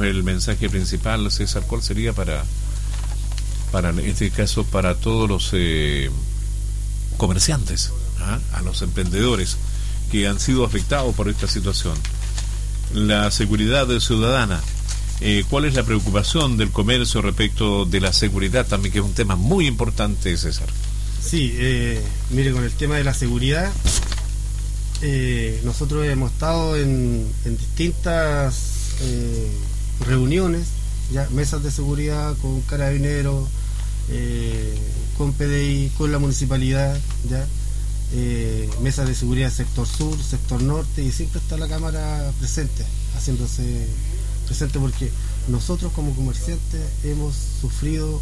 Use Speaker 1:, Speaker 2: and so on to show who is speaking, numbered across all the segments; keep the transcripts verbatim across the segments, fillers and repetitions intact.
Speaker 1: digamos, el mensaje principal, César, ¿cuál sería para, para en este caso, para todos los eh, comerciantes, ¿ah? a los emprendedores que han sido afectados por esta situación? La seguridad ciudadana. Eh, ¿Cuál es la preocupación del comercio respecto de la seguridad también, que es un tema muy importante, César?
Speaker 2: Sí, eh, mire, con el tema de la seguridad, eh, nosotros hemos estado en, en distintas eh, reuniones, ya mesas de seguridad con Carabineros, eh, con P D I, con la municipalidad, ya eh, mesas de seguridad sector sur, sector norte, y siempre está la Cámara presente, haciéndose presente, porque nosotros como comerciantes hemos sufrido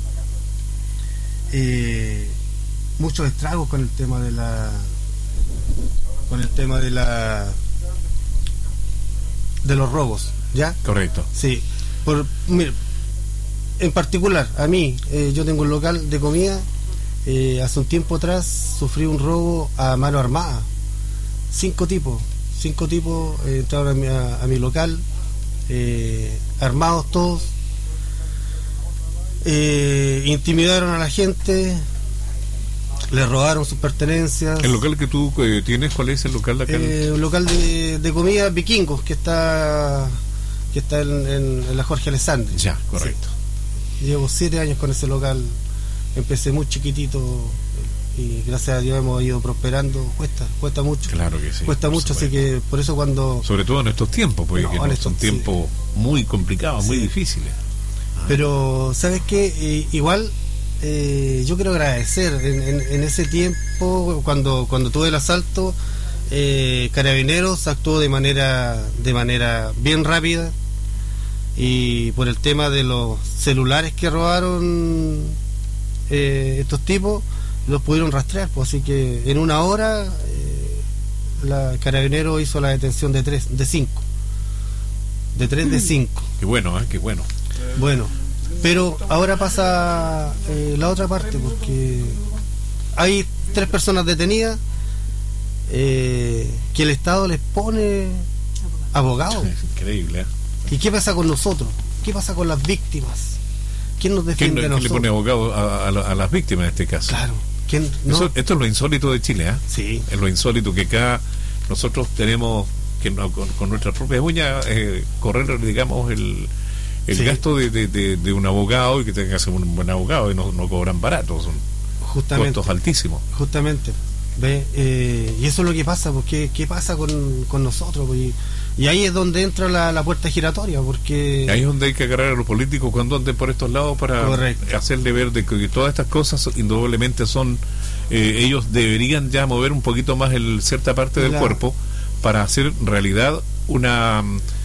Speaker 2: eh, muchos estragos con el tema de la con el tema de la de los robos, ¿ya?
Speaker 1: Correcto.
Speaker 2: Sí. Por, mire, en particular, a mí, eh, yo tengo un local de comida, eh, hace un tiempo atrás sufrí un robo a mano armada. Cinco tipos, cinco tipos eh, entraron a mi, a, a mi local, eh, armados todos, eh, intimidaron a la gente, le robaron sus pertenencias.
Speaker 1: ¿El local que tú eh, tienes, cuál es el local de acá?
Speaker 2: Eh, un local de, de comida Vikingos, que está que está en, en, en la Jorge Alessandri.
Speaker 1: Ya, correcto.
Speaker 2: Sí. Llevo siete años con ese local, empecé muy chiquitito y gracias a Dios hemos ido prosperando. Cuesta, cuesta mucho.
Speaker 1: Claro que sí.
Speaker 2: Cuesta mucho,
Speaker 1: supuesto.
Speaker 2: Así que por eso cuando...
Speaker 1: Sobre todo en estos tiempos, porque
Speaker 2: No,
Speaker 1: no,
Speaker 2: en estos,
Speaker 1: son tiempos sí. muy complicados, muy sí. difíciles. Ah.
Speaker 2: Pero, ¿sabes qué? Eh, igual... Eh, yo quiero agradecer en, en, en ese tiempo cuando cuando tuve el asalto, eh, Carabineros actuó de manera de manera bien rápida, y por el tema de los celulares que robaron eh, estos tipos, los pudieron rastrear, pues, así que en una hora eh, la Carabineros hizo la detención de tres, de cinco, de tres de cinco.
Speaker 1: Qué bueno, ¿eh? Qué bueno.
Speaker 2: Bueno. Pero ahora pasa eh, la otra parte, porque hay tres personas detenidas eh, que el Estado les pone abogados.
Speaker 1: Es increíble. ¿eh?
Speaker 2: ¿Y qué pasa con nosotros? ¿Qué pasa con las víctimas? ¿Quién nos defiende?
Speaker 1: ¿Quién,
Speaker 2: a
Speaker 1: ¿quién le pone abogado a, a, a las víctimas en este caso?
Speaker 2: Claro. ¿Quién, no?
Speaker 1: Eso, esto es lo insólito de Chile, ¿eh?
Speaker 2: Sí.
Speaker 1: Es lo insólito que acá nosotros tenemos que no, con, con nuestras propias uñas eh, correr, digamos, el el sí. gasto de, de, de, de un abogado, y que tenga que ser un buen abogado, y no, no cobran barato, son justamente, costos altísimos.
Speaker 2: Justamente, ¿ve? Eh, y eso es lo que pasa, porque ¿qué pasa con, con nosotros? Y, y ahí es donde entra la, la puerta giratoria, porque...
Speaker 1: Ahí es donde hay que agarrar a los políticos cuando anden por estos lados para Correcto. hacerle ver de que todas estas cosas indudablemente son... Eh, ellos deberían ya mover un poquito más el cierta parte del la... cuerpo para hacer realidad una...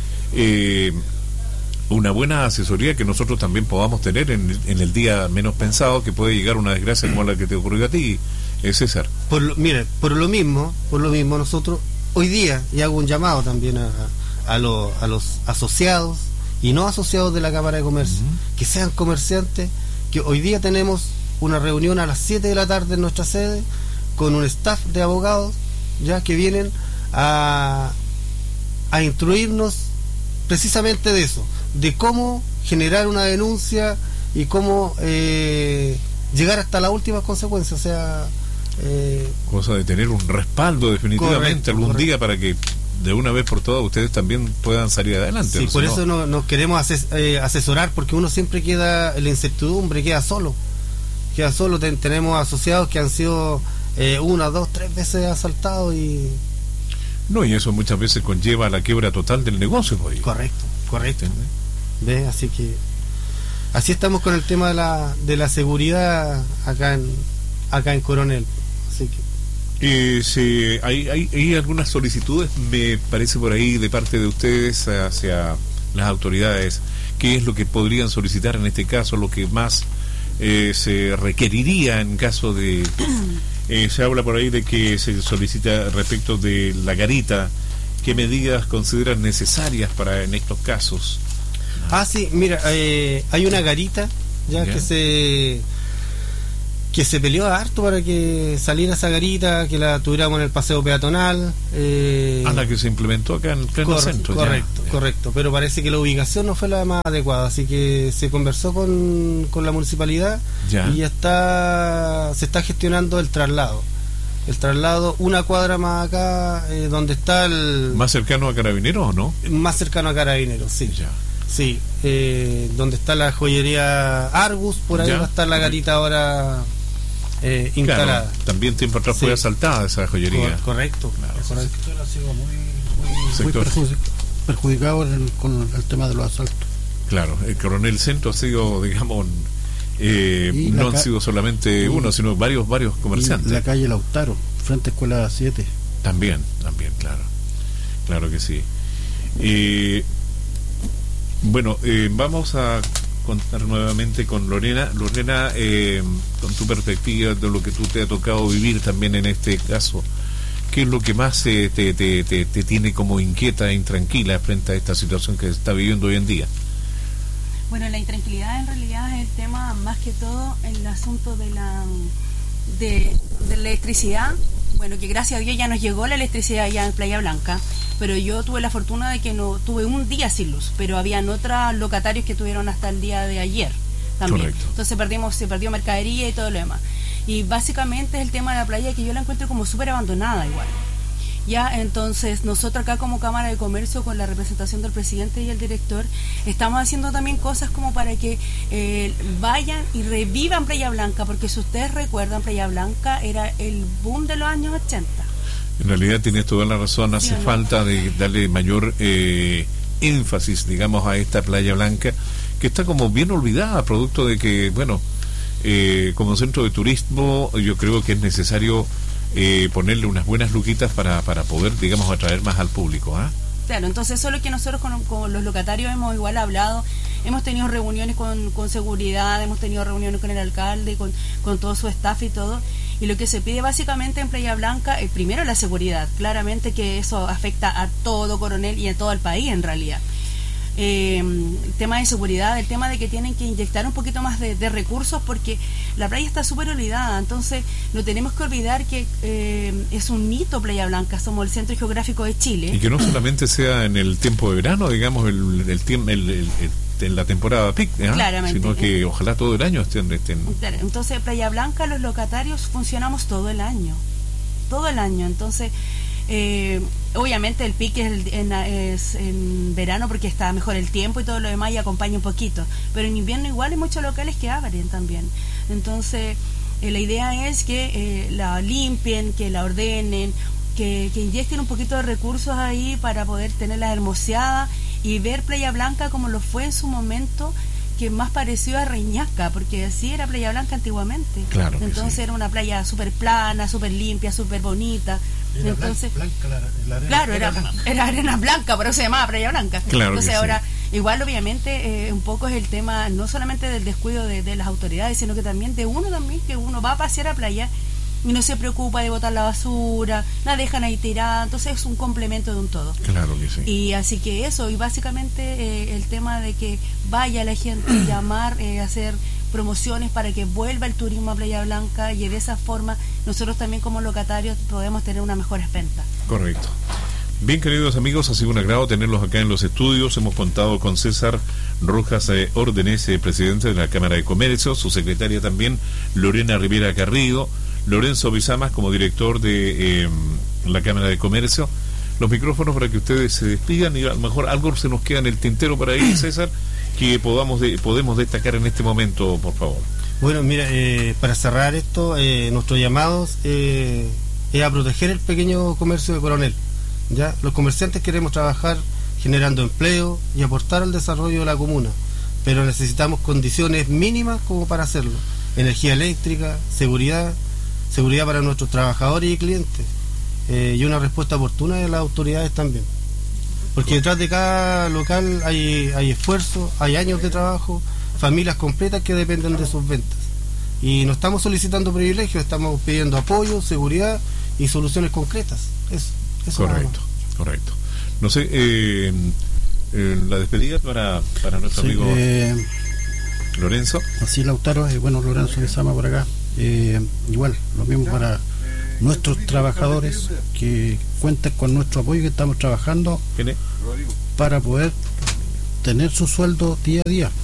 Speaker 1: Eh, una buena asesoría que nosotros también podamos tener en, en el día menos pensado, que puede llegar una desgracia como la que te ocurrió a ti, eh, César.
Speaker 2: Por lo, mire, por lo mismo, por lo mismo nosotros hoy día, y hago un llamado también a, a, lo, a los asociados y no asociados de la Cámara de Comercio, uh-huh. que sean comerciantes, que hoy día tenemos una reunión a las siete de la tarde en nuestra sede con un staff de abogados ya que vienen a, a instruirnos precisamente de eso, de cómo generar una denuncia y cómo eh, llegar hasta las últimas consecuencias, o sea... Eh,
Speaker 1: cosa de tener un respaldo definitivamente correcto, algún correcto. día para que de una vez por todas ustedes también puedan salir adelante.
Speaker 2: Sí,
Speaker 1: ¿no?
Speaker 2: por
Speaker 1: Si
Speaker 2: eso
Speaker 1: no...
Speaker 2: nos no queremos ases, eh, asesorar, porque uno siempre queda en la incertidumbre, queda solo, queda solo. Ten, tenemos asociados que han sido eh, una, dos, tres veces asaltados y...
Speaker 1: No, y eso muchas veces conlleva a la quiebra total del negocio. Pues.
Speaker 2: Correcto, correcto. ¿Ves? Así que así estamos con el tema de la de la seguridad acá en acá en Coronel. Así
Speaker 1: que eh, sí, hay, hay hay algunas solicitudes, me parece, por ahí de parte de ustedes hacia las autoridades. ¿Qué es lo que podrían solicitar en este caso? Lo que más eh, se requeriría en caso de eh, se habla por ahí de que se solicita respecto de la garita. ¿Qué medidas consideran necesarias para en estos casos?
Speaker 2: Ah, sí, mira, eh, hay una garita ya yeah. que se que se peleó harto para que saliera esa garita, que la tuviéramos en el paseo peatonal.
Speaker 1: Eh, ah, la que se implementó acá en, acá en
Speaker 2: cor-
Speaker 1: el centro.
Speaker 2: Correcto, ya, correcto. Pero parece que la ubicación no fue la más adecuada, así que se conversó con, con la municipalidad ya. y ya está se está gestionando el traslado. El traslado una cuadra más acá, eh, donde está el...
Speaker 1: ¿Más cercano a Carabineros o no?
Speaker 2: Más cercano a Carabineros, sí.
Speaker 1: Ya.
Speaker 2: Sí, eh, donde está la joyería Argus, por ahí ya. va a estar la garita ahora... Eh, instalada.
Speaker 1: Claro, también tiempo atrás sí. fue asaltada esa joyería.
Speaker 2: Correcto, claro.
Speaker 3: El sector ha sido muy, muy, muy perjudic- perjudicado el, con el tema de los asaltos.
Speaker 1: Claro, el Coronel Centro ha sido, digamos, eh, no ca- han sido solamente y, uno, sino varios varios comerciantes.
Speaker 3: La calle Lautaro, frente a Escuela siete.
Speaker 1: También, también, claro. Claro que sí. Eh, bueno, eh, vamos a contar nuevamente con Lorena. Lorena, eh, con tu perspectiva de lo que tú te ha tocado vivir también en este caso, ¿qué es lo que más eh, te, te, te, te tiene como inquieta e intranquila frente a esta situación que se está viviendo hoy en día?
Speaker 4: Bueno, la intranquilidad en realidad es el tema, más que todo, el asunto de la de, de la electricidad. Bueno, que gracias a Dios ya nos llegó la electricidad ya en Playa Blanca, pero yo tuve la fortuna de que no tuve un día sin luz, pero habían otros locatarios que tuvieron hasta el día de ayer también.
Speaker 1: Correcto.
Speaker 4: Entonces perdimos, se perdió mercadería y todo lo demás. Y básicamente es el tema de la playa, que yo la encuentro como súper abandonada igual. Ya, entonces nosotros acá como Cámara de Comercio, con la representación del presidente y el director, estamos haciendo también cosas como para que eh, vayan y revivan Playa Blanca, porque si ustedes recuerdan, Playa Blanca era el boom de los años ochenta.
Speaker 1: En realidad tienes toda la razón, hace
Speaker 4: sí, no?
Speaker 1: falta de darle mayor eh, énfasis, digamos, a esta Playa Blanca, que está como bien olvidada, producto de que, bueno, eh, como centro de turismo, yo creo que es necesario Eh, ponerle unas buenas luquitas para, para poder, digamos, atraer más al público. ¿eh?
Speaker 4: Claro, entonces eso es lo que nosotros con, con los locatarios hemos igual hablado, hemos tenido reuniones con, con seguridad, hemos tenido reuniones con el alcalde, con, con todo su staff y todo, y lo que se pide básicamente en Playa Blanca es primero la seguridad, claramente que eso afecta a todo Coronel y a todo el país en realidad. Eh, el tema de seguridad, el tema de que tienen que inyectar un poquito más de, de recursos, porque la playa está súper olvidada, entonces no tenemos que olvidar que eh, es un hito Playa Blanca, somos el centro geográfico de Chile.
Speaker 1: Y que no solamente sea en el tiempo de verano, digamos, el, el, el, el, el, el en la temporada pic, ¿eh?
Speaker 4: Claramente,
Speaker 1: sino que eh, ojalá todo el año estén, estén...
Speaker 4: Claro, entonces Playa Blanca, los locatarios funcionamos todo el año, todo el año, entonces Eh, obviamente el pique es, el, en, es en verano porque está mejor el tiempo y todo lo demás y acompaña un poquito, pero en invierno igual hay muchos locales que abren también, entonces eh, la idea es que eh, la limpien, que la ordenen, que, que inyecten un poquito de recursos ahí para poder tenerla hermoseada y ver Playa Blanca como lo fue en su momento, que más pareció a Reñaca, porque así era Playa Blanca antiguamente.
Speaker 1: Claro,
Speaker 4: entonces
Speaker 1: sí.
Speaker 4: Era una playa súper plana, súper limpia, súper bonita.
Speaker 3: Era
Speaker 4: entonces
Speaker 3: blanca, la, la arena,
Speaker 4: claro, era, era, era arena blanca, pero se llamaba Playa Blanca.
Speaker 1: Claro.
Speaker 4: Entonces
Speaker 1: que
Speaker 4: ahora,
Speaker 1: sí.
Speaker 4: igual obviamente eh, un poco es el tema no solamente del descuido de, de las autoridades, sino que también de uno también, que uno va a pasear a playa y no se preocupa de botar la basura, la dejan ahí tirada, entonces es un complemento de un todo.
Speaker 1: Claro que sí.
Speaker 4: Y así que eso, y básicamente eh, el tema de que vaya la gente, llamar, eh, hacer promociones para que vuelva el turismo a Playa Blanca, y de esa forma nosotros también como locatarios podemos tener una mejor venta.
Speaker 1: Correcto. Bien, queridos amigos, ha sido un agrado tenerlos acá en los estudios. Hemos contado con César Rojas eh, Órdenes, eh, presidente de la Cámara de Comercio, su secretaria también, Lorena Rivera Garrido, Lorenzo Bizamas como director de eh, la Cámara de Comercio. Los micrófonos para que ustedes se despidan, y a lo mejor algo se nos queda en el tintero para ahí, César, que podamos de, podemos destacar en este momento, por favor.
Speaker 2: Bueno, mira, eh, para cerrar esto, eh, nuestros llamados eh, es a proteger el pequeño comercio de Coronel. Ya, los comerciantes queremos trabajar generando empleo y aportar al desarrollo de la comuna, pero necesitamos condiciones mínimas como para hacerlo: energía eléctrica, seguridad, seguridad para nuestros trabajadores y clientes, eh, y una respuesta oportuna de las autoridades también, porque detrás de cada local hay, hay esfuerzo, hay años de trabajo, familias completas que dependen de sus ventas, y no estamos solicitando privilegios, estamos pidiendo apoyo, seguridad y soluciones concretas. Eso, eso
Speaker 1: correcto, correcto. No sé, eh, eh, la despedida para, para nuestro
Speaker 3: sí,
Speaker 1: amigo
Speaker 3: eh,
Speaker 1: Lorenzo.
Speaker 3: Así, Lautaro, eh, bueno, Lorenzo Bizama por acá. Eh, igual, lo mismo para nuestros trabajadores que cuentan con nuestro apoyo, que estamos trabajando para poder tener su sueldo día a día.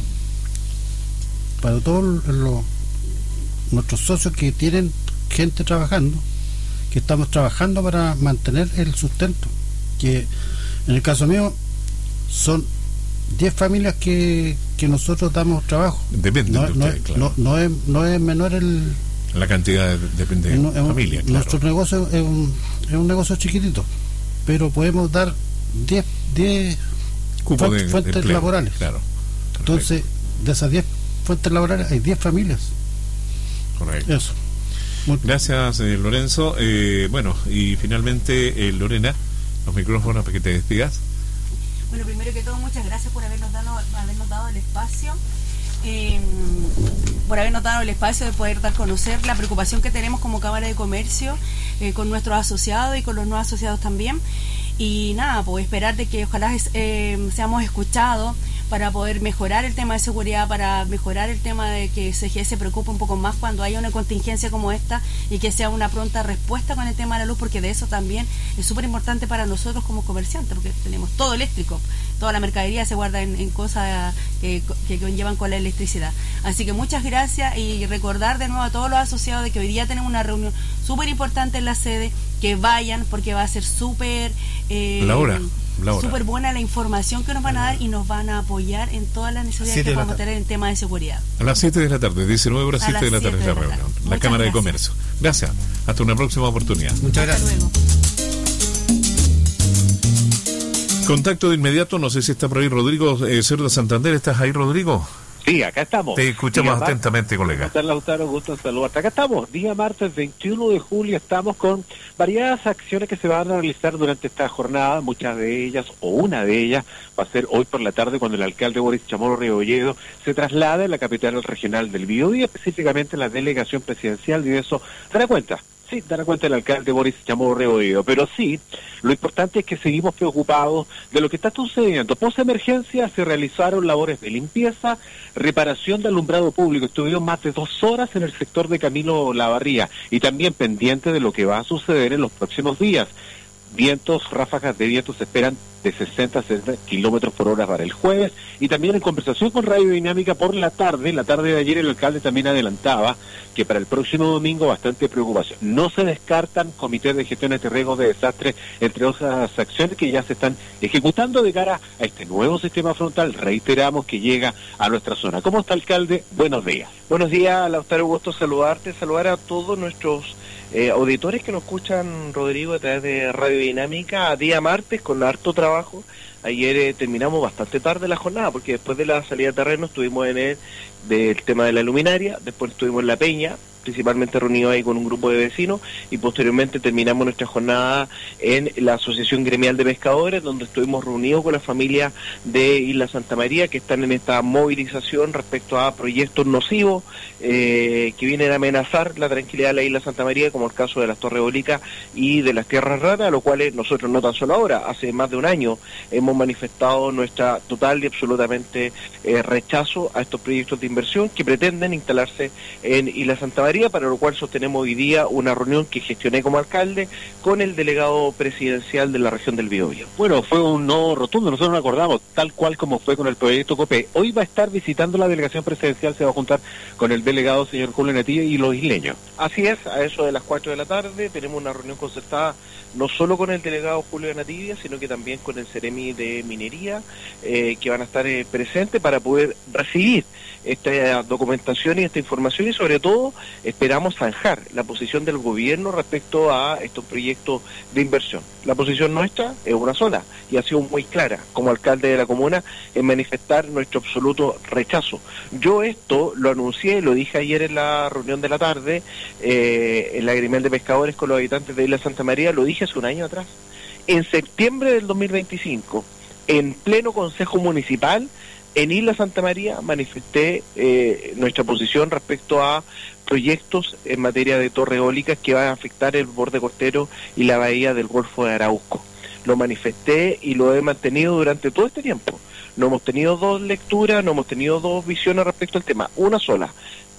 Speaker 3: Para todos los, nuestros socios que tienen gente trabajando, que estamos trabajando para mantener el sustento, que en el caso mío son diez familias que, que nosotros damos trabajo.
Speaker 1: Depende
Speaker 3: no,
Speaker 1: de ustedes,
Speaker 3: no,
Speaker 1: claro.
Speaker 3: no, no, es, no es menor el
Speaker 1: la cantidad de, depende de
Speaker 3: no,
Speaker 1: familia, claro.
Speaker 3: Nuestro negocio es un, es un negocio chiquitito, pero podemos dar diez
Speaker 1: cupos de,
Speaker 3: fuentes
Speaker 1: de empleo,
Speaker 3: laborales.
Speaker 1: Claro.
Speaker 3: Entonces, de esas diez fuentes laborales hay diez familias.
Speaker 1: Correcto.
Speaker 3: Eso.
Speaker 1: Gracias, eh, Lorenzo. Eh, bueno, y finalmente, eh, Lorena, los micrófonos para que te despidas.
Speaker 4: Bueno, primero que todo, muchas gracias por habernos dado, habernos dado el espacio, eh, por habernos dado el espacio de poder dar a conocer la preocupación que tenemos como Cámara de Comercio eh, con nuestros asociados y con los nuevos asociados también. Y nada, pues esperar de que ojalá eh, seamos escuchados para poder mejorar el tema de seguridad, para mejorar el tema de que C G E se preocupe un poco más cuando haya una contingencia como esta y que sea una pronta respuesta con el tema de la luz, porque de eso también es súper importante para nosotros como comerciantes, porque tenemos todo eléctrico, toda la mercadería se guarda en, en cosas que, que conllevan con la electricidad. Así que muchas gracias y recordar de nuevo a todos los asociados de que hoy día tenemos una reunión súper importante en la sede, que vayan porque va a ser súper eh, súper buena la información que nos van a dar y nos van a apoyar en todas las necesidades que vamos a tener en tema de seguridad.
Speaker 1: A las siete de la tarde, diecinueve horas, siete de la tarde es la reunión, la Cámara de Comercio. Gracias, hasta una próxima oportunidad.
Speaker 2: Muchas gracias.
Speaker 4: Hasta luego.
Speaker 1: Contacto de inmediato, no sé si está por ahí Rodrigo eh, Cerda Santander. ¿Estás ahí, Rodrigo?
Speaker 5: Sí, acá estamos.
Speaker 1: Te escuchamos
Speaker 5: Día
Speaker 1: atentamente,
Speaker 5: Mar-
Speaker 1: colega.
Speaker 5: Hola, Lautaro, gusto en saludarte. Acá estamos, día martes veintiuno de julio, estamos con variadas acciones que se van a realizar durante esta jornada. Muchas de ellas, o una de ellas, va a ser hoy por la tarde cuando el alcalde Boris Chamorro Rebolledo se traslade a la capital regional del Biobío, específicamente la delegación presidencial, y de eso dará cuenta. Sí, dará cuenta el alcalde Boris Chamorro Rebolledo, pero sí, lo importante es que seguimos preocupados de lo que está sucediendo. Post emergencia se realizaron labores de limpieza, reparación de alumbrado público. Estuvieron más de dos horas en el sector de Camilo Lavarría y también pendiente de lo que va a suceder en los próximos días. Vientos, ráfagas de vientos se esperan de sesenta a setenta kilómetros por hora para el jueves, y también en conversación con Radio Dinámica por la tarde, la tarde de ayer el alcalde también adelantaba que para el próximo domingo bastante preocupación. No se descartan comités de gestión de riesgos de desastre, entre otras acciones que ya se están ejecutando de cara a este nuevo sistema frontal, reiteramos, que llega a nuestra zona. ¿Cómo está, alcalde? Buenos días.
Speaker 6: Buenos días, Lautaro, gusto saludarte, saludar a todos nuestros Eh, auditores que nos escuchan, Rodrigo, a través de Radio Dinámica, a día martes con harto trabajo. Ayer eh, terminamos bastante tarde la jornada, porque después de la salida de terreno estuvimos en el del tema de la luminaria, después estuvimos en La Peña, principalmente reunidos ahí con un grupo de vecinos, y posteriormente terminamos nuestra jornada en la Asociación Gremial de Pescadores, donde estuvimos reunidos con la familia de Isla Santa María, que están en esta movilización respecto a proyectos nocivos eh, que vienen a amenazar la tranquilidad de la Isla Santa María, como el caso de las Torres Eólicas y de las Tierras Raras, a lo cual nosotros no tan solo ahora, hace más de un año hemos manifestado nuestra total y absolutamente eh, rechazo a estos proyectos de inversión que pretenden instalarse en Isla Santa María, para lo cual sostenemos hoy día una reunión que gestioné como alcalde con el delegado presidencial de la región del Biobío.
Speaker 5: Bueno, fue un no rotundo, nosotros nos acordamos, tal cual como fue con el proyecto COPE. Hoy va a estar visitando la delegación presidencial, se va a juntar con el delegado señor Julio Natilla y los isleños.
Speaker 6: Así es, a eso de las cuatro de la tarde tenemos una reunión concertada no solo con el delegado Julio Natilla, sino que también con el Ceremi de Minería, eh, que van a estar eh, presentes para poder recibir esta documentación y esta información, y sobre todo esperamos zanjar la posición del gobierno respecto a estos proyectos de inversión. La posición nuestra es una sola y ha sido muy clara como alcalde de la comuna en manifestar nuestro absoluto rechazo. Yo esto lo anuncié, lo dije ayer en la reunión de la tarde eh, en la Gremial de Pescadores con los habitantes de Isla Santa María, lo dije hace un año atrás. En septiembre del dos mil veinticinco, en pleno Consejo Municipal, en Isla Santa María manifesté eh, nuestra posición respecto a proyectos en materia de torres eólicas que van a afectar el borde costero y la bahía del Golfo de Arauco. Lo manifesté y lo he mantenido durante todo este tiempo. No hemos tenido dos lecturas, no hemos tenido dos visiones respecto al tema, una sola.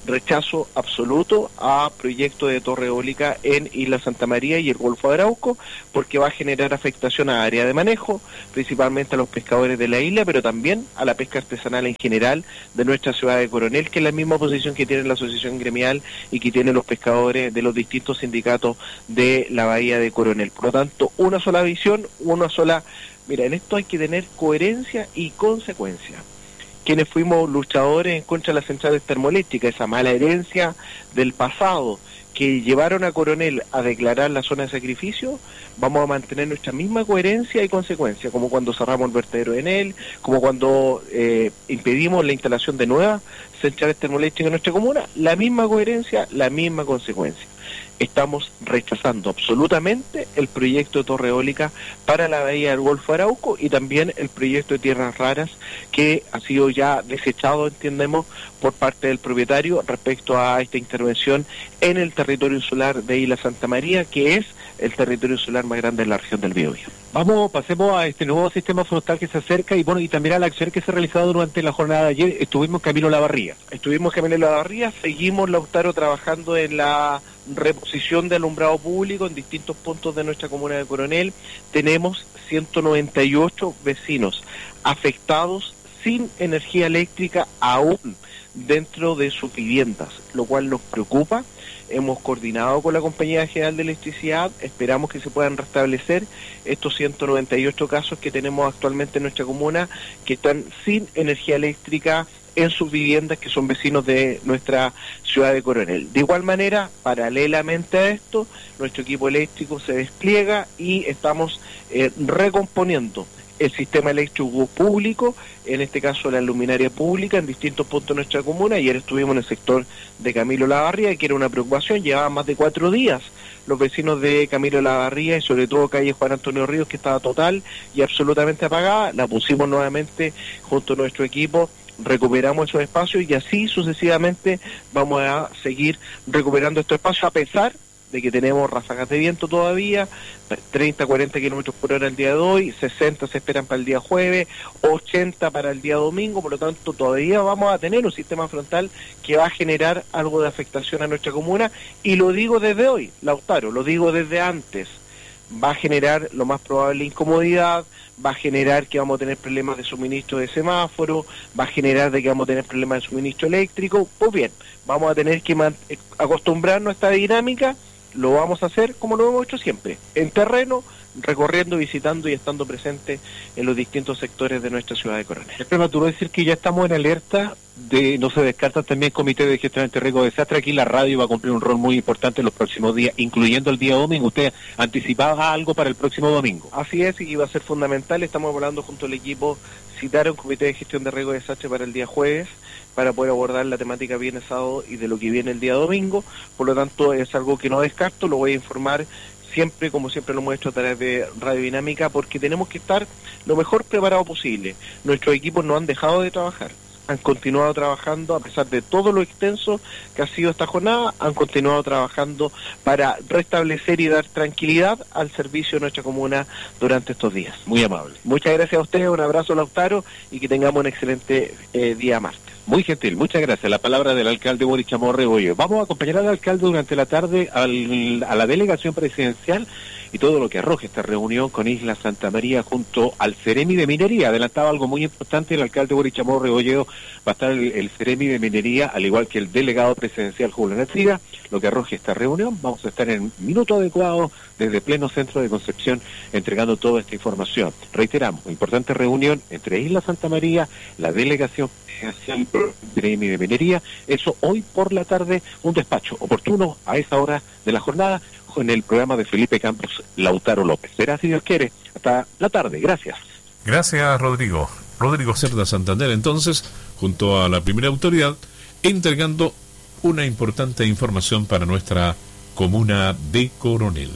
Speaker 6: rechazo absoluto a proyectos de torre eólica en Isla Santa María y el Golfo de Arauco, porque va a generar afectación a área de manejo, principalmente a los pescadores de la isla, pero también a la pesca artesanal en general de nuestra ciudad de Coronel, que es la misma posición que tiene la asociación gremial y que tienen los pescadores de los distintos sindicatos de la bahía de Coronel. Por lo tanto, una sola visión, una sola... Mira, en esto hay que tener coherencia y consecuencia. Quienes fuimos luchadores en contra de las centrales termoeléctricas, esa mala herencia del pasado que llevaron a Coronel a declarar la zona de sacrificio, vamos a mantener nuestra misma coherencia y consecuencia, como cuando cerramos el vertedero de Enel, como cuando eh, impedimos la instalación de nuevas centrales termoeléctricas en nuestra comuna, la misma coherencia, la misma consecuencia. Estamos rechazando absolutamente el proyecto de torre eólica para la bahía del Golfo de Arauco y también el proyecto de tierras raras que ha sido ya desechado, entendemos, por parte del propietario respecto a esta intervención en el territorio insular de Isla Santa María, que es el territorio insular más grande de la región del Biobío.
Speaker 5: Vamos, pasemos a este nuevo sistema forestal que se acerca y bueno, y también a la acción que se ha realizado durante la jornada de ayer. Estuvimos en Camino Lavarría.
Speaker 6: Estuvimos en Camino Lavarría, seguimos, Lautaro, trabajando en la reposición de alumbrado público en distintos puntos de nuestra comuna de Coronel. Tenemos ciento noventa y ocho vecinos afectados sin energía eléctrica aún dentro de sus viviendas, lo cual nos preocupa. Hemos coordinado con la Compañía General de Electricidad, esperamos que se puedan restablecer estos ciento noventa y ocho casos que tenemos actualmente en nuestra comuna, que están sin energía eléctrica en sus viviendas, que son vecinos de nuestra ciudad de Coronel. De igual manera, paralelamente a esto, nuestro equipo eléctrico se despliega y estamos eh, recomponiendo el sistema eléctrico público, en este caso la luminaria pública en distintos puntos de nuestra comuna. Ayer estuvimos en el sector de Camilo Lavarría, que era una preocupación, llevaban más de cuatro días los vecinos de Camilo Lavarría y sobre todo calle Juan Antonio Ríos, que estaba total y absolutamente apagada. La pusimos nuevamente junto a nuestro equipo, recuperamos esos espacios y así sucesivamente vamos a seguir recuperando estos espacios, a pesar de que tenemos ráfagas de viento todavía, treinta, cuarenta kilómetros por hora el día de hoy, sesenta se esperan para el día jueves, ochenta para el día domingo. Por lo tanto todavía vamos a tener un sistema frontal que va a generar algo de afectación a nuestra comuna, y lo digo desde hoy, Lautaro, lo digo desde antes. Va a generar lo más probable incomodidad, va a generar que vamos a tener problemas de suministro de semáforo, va a generar de que vamos a tener problemas de suministro eléctrico. Pues bien, vamos a tener que acostumbrarnos a esta dinámica. Lo vamos a hacer como lo hemos hecho siempre, en terreno, recorriendo, visitando y estando presente en los distintos sectores de nuestra ciudad de Coronel.
Speaker 5: Es prematuro decir que ya estamos en alerta, de no se descarta también el Comité de Gestión ante Riesgo de Desastre. Aquí la radio va a cumplir un rol muy importante en los próximos días, incluyendo el día domingo. ¿Usted anticipaba algo para el próximo domingo?
Speaker 6: Así es, y va a ser fundamental. Estamos hablando junto al equipo, citar a un Comité de Gestión de Riesgo de Desastre para el día jueves, para poder abordar la temática viernes, sábado y de lo que viene el día domingo. Por lo tanto, es algo que no descarto, lo voy a informar siempre, como siempre lo hemos hecho a través de Radio Dinámica, porque tenemos que estar lo mejor preparado posible. Nuestros equipos no han dejado de trabajar, han continuado trabajando a pesar de todo lo extenso que ha sido esta jornada, han continuado trabajando para restablecer y dar tranquilidad al servicio de nuestra comuna durante estos días.
Speaker 5: Muy amable.
Speaker 6: Muchas gracias a ustedes, un abrazo, Lautaro, y que tengamos un excelente eh, día martes.
Speaker 5: Muy gentil, muchas gracias. La palabra del alcalde Boris Chamorro Rebolledo. Vamos a acompañar al alcalde durante la tarde al, a la delegación presidencial y todo lo que arroja esta reunión con Isla Santa María junto al Ceremi de Minería. Adelantaba algo muy importante el alcalde Boris Chamorro Rebolledo. Va a estar el, el Ceremi de Minería, al igual que el delegado presidencial Julio Natriga. Lo que arroja esta reunión, vamos a estar en el minuto adecuado desde pleno centro de Concepción entregando toda esta información. Reiteramos, importante reunión entre Isla Santa María, la delegación presidencial Ceremi de Minería. Eso hoy por la tarde, un despacho oportuno a esa hora de la jornada en el programa de Felipe Campos, Lautaro López. Será, si Dios quiere, hasta la tarde. Gracias.
Speaker 1: Gracias, Rodrigo. Rodrigo Cerda Santander, entonces, junto a la primera autoridad, entregando una importante información para nuestra comuna de Coronel.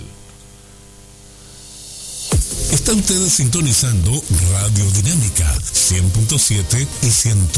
Speaker 7: Está usted sintonizando Radio Dinámica cien punto siete y cien.